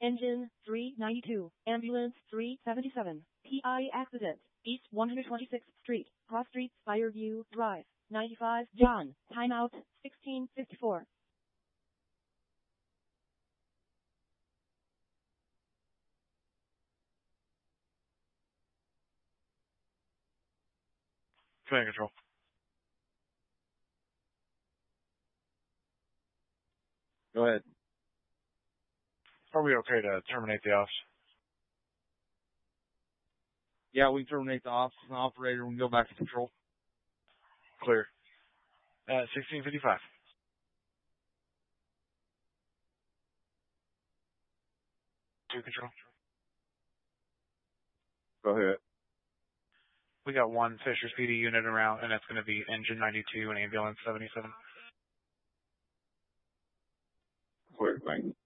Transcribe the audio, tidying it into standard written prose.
Engine 392, Ambulance 377, PI accident, East 126th Street, Cross Street, Fireview Drive, 95, John, timeout, 1654. Command control. Go ahead. Are we okay to terminate the ops? Yeah, we can terminate the ops and the operator and go back to control. Clear. 1655. To control. Go ahead. We got one Fisher PD unit around, and that's going to be Engine 92 and Ambulance 77. Clear, thanks.